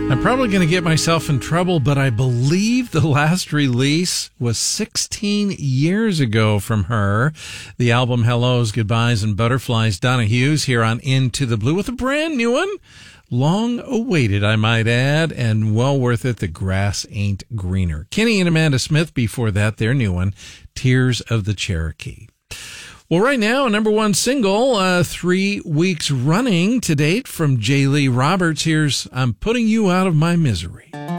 I'm probably going to get myself in trouble, but I believe the last release was 16 years ago from her. The album Hellos, Goodbyes, and Butterflies. Donna Hughes here on Into the Blue with a brand new one. Long awaited, I might add, and well worth it. The Grass Ain't Greener. Kenny and Amanda Smith before that, their new one, Tears of the Cherokee. Well, right now, number one single, 3 weeks running to date from J. Lee Roberts. Here's I'm Putting You Out of My Misery.